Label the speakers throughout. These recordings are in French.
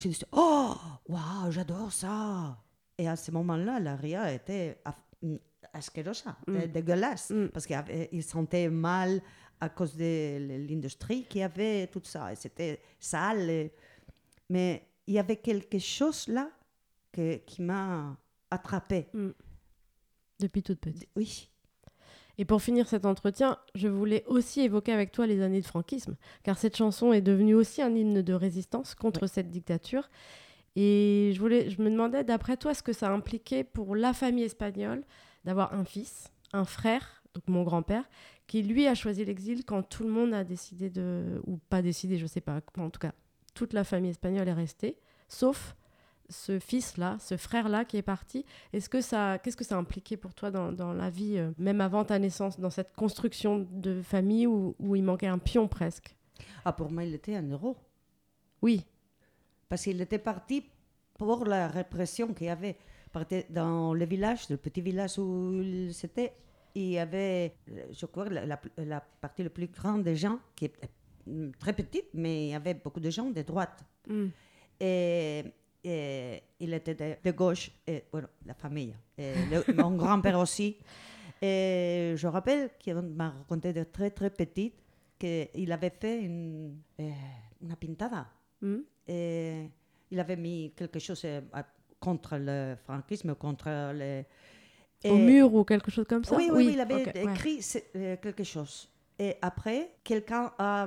Speaker 1: J'ai dit, oh, waouh, j'adore ça. Et à ce moment-là, la Ria était asquerosa, dégueulasse, parce qu'il sentait mal à cause de l'industrie qui avait tout ça. Et c'était sale. Mais il y avait quelque chose là qui m'a attrapée.
Speaker 2: Depuis toute petite.
Speaker 1: Oui.
Speaker 2: Et pour finir cet entretien, je voulais aussi évoquer avec toi les années de franquisme, car cette chanson est devenue aussi un hymne de résistance contre cette dictature. Et je me demandais, d'après toi, ce que ça impliquait pour la famille espagnole d'avoir un fils, un frère, donc mon grand-père, qui lui a choisi l'exil quand tout le monde a décidé ou pas décidé, je sais pas, en tout cas, toute la famille espagnole est restée, sauf ce fils-là, ce frère-là qui est parti. Qu'est-ce que ça a impliqué pour toi dans la vie, même avant ta naissance, dans cette construction de famille où il manquait un pion presque?
Speaker 1: Ah, pour moi, il était un héros.
Speaker 2: Oui.
Speaker 1: Parce qu'il était parti pour la répression qu'il y avait. Dans le village, le petit village où il était, il y avait, je crois, la partie la plus grande des gens, qui est très petite, mais il y avait beaucoup de gens de droite. Et il était de gauche, et voilà, la famille. Et mon grand-père aussi. Et je rappelle qu'il m'a raconté de très, très petite qu'il avait fait une pintada. Et il avait mis quelque chose contre le franquisme, contre le...
Speaker 2: Au mur ou quelque chose comme ça?
Speaker 1: Oui, il avait écrit quelque chose. Et après, quelqu'un a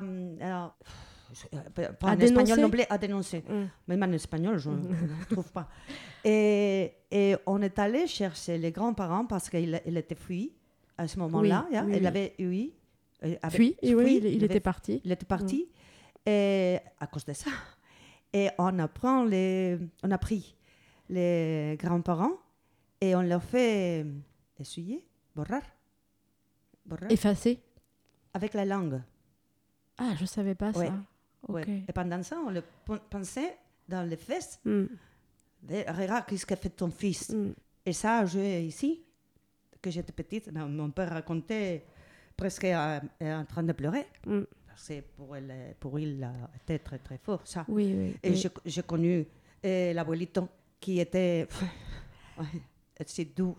Speaker 1: en espagnol non plus, a dénoncé. Même en espagnol, je ne trouve pas. Et on est allé chercher les grands-parents parce qu'il était fui à ce moment-là. Il avait
Speaker 2: fui, il était parti.
Speaker 1: Il était parti et à cause de ça. Et on a pris les grands-parents et on leur fait essuyer, borrar.
Speaker 2: Effacer.
Speaker 1: Avec la langue.
Speaker 2: Ah, je savais pas ça.
Speaker 1: Okay. Et pendant ça, on le pensait dans les fesses. Regarde, qu'est-ce qu'a fait ton fils? Et ça, ici, que j'étais petite, mon père racontait presque en train de pleurer. C'est pour il était très très fort ça. Et j'ai connu l'abuelito qui était c'est doux.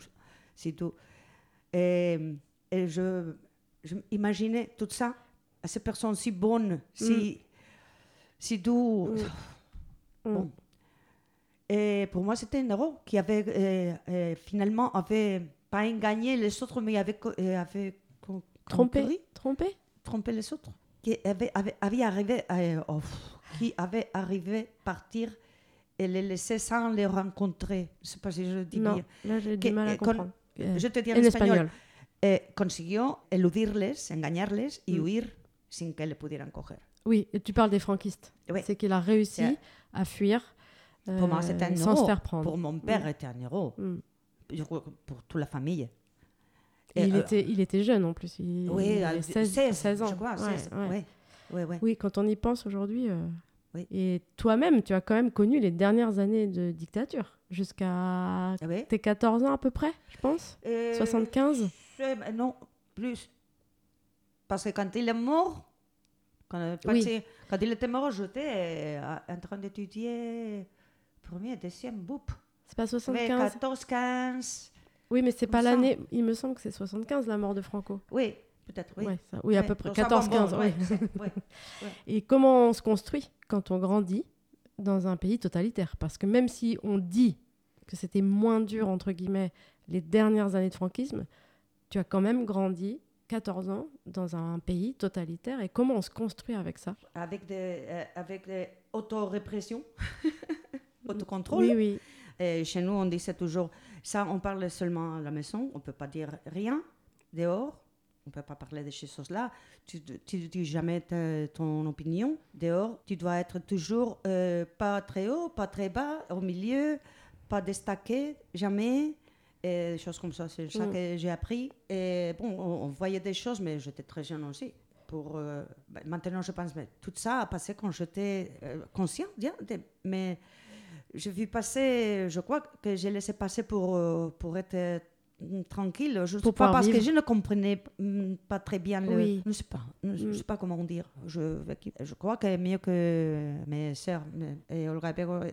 Speaker 1: Et je imaginais tout ça à ces personnes si bonnes, si doux. Bon. Et pour moi, c'était un héros qui avait finalement pas gagné les autres, mais avait
Speaker 2: trompé
Speaker 1: les autres. Qui avait arrivé à partir et les laisser sans les rencontrer. Je ne sais pas si je dis bien.
Speaker 2: Là, j'ai du mal à comprendre.
Speaker 1: Je te dis en espagnol. Consiguió eludirles, engañarles y huir sin que le pudieran coger.
Speaker 2: Oui, et tu parles des franquistes. Oui. C'est qu'il a réussi à fuir
Speaker 1: pour moi, c'était un
Speaker 2: sans
Speaker 1: héros.
Speaker 2: Se faire prendre.
Speaker 1: Pour mon père, c'était un héros. Pour toute la famille.
Speaker 2: Et il était jeune en plus. Il avait 16 ans.
Speaker 1: Je crois, 16.
Speaker 2: Oui, quand on y pense aujourd'hui. Et toi-même, tu as quand même connu les dernières années de dictature, jusqu'à tes 14 ans à peu près, je pense. 75 ?
Speaker 1: Non, plus. Parce que quand il est mort, quand il était mort, j'étais en train d'étudier premier et deuxième BOUP.
Speaker 2: C'est pas 75
Speaker 1: 14, 15.
Speaker 2: Oui, mais c'est pas l'année. Il me semble que c'est 75 la mort de Franco.
Speaker 1: Oui, peut-être, oui.
Speaker 2: Oui, à peu près. 14-15, oui. Et comment on se construit quand on grandit dans un pays totalitaire? Parce que même si on dit que c'était moins dur, entre guillemets, les dernières années de franquisme, tu as quand même grandi 14 ans dans un pays totalitaire. Et comment on se construit avec ça?
Speaker 1: Avec des autorépressions, autocontrôle.
Speaker 2: Oui.
Speaker 1: Et chez nous, on disait toujours, ça, on parle seulement à la maison, on ne peut pas dire rien dehors. On ne peut pas parler de ces choses-là. Tu ne dis jamais ton opinion. Dehors, tu dois être toujours pas très haut, pas très bas, au milieu, pas destaqué, jamais. Et des choses comme ça, c'est ça que j'ai appris. Et bon, on voyait des choses, mais j'étais très jeune aussi. Maintenant, je pense, mais tout ça a passé quand j'étais consciente. Mais je vis passer, je crois que j'ai laissé passer pour être tranquille. Je ne sais
Speaker 2: Pour
Speaker 1: pas
Speaker 2: pouvoir
Speaker 1: parce que
Speaker 2: vivre.
Speaker 1: je ne comprenais pas très bien le.
Speaker 2: Oui.
Speaker 1: Je ne sais pas comment dire. Je crois que mieux que mes sœurs et Olga Bego,